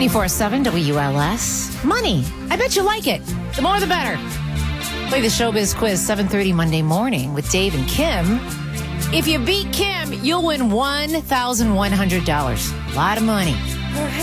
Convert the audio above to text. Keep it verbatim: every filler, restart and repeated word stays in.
ninety-four point seven W L S. Money. I bet you like it. The more the better. Play the Showbiz Quiz seven thirty Monday morning with Dave and Kim. If you beat Kim, you'll win one thousand one hundred dollars. A lot of money.